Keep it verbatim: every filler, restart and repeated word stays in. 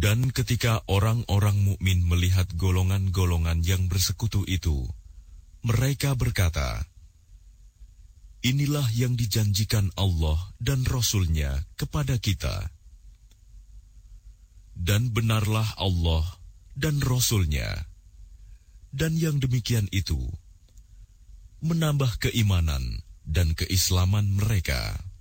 Dan ketika orang-orang mukmin melihat golongan-golongan yang bersekutu itu, mereka berkata, "Inilah yang dijanjikan Allah dan Rasul-Nya kepada kita." Dan benarlah Allah dan Rasul-Nya, dan yang demikian itu menambah keimanan dan keislaman mereka.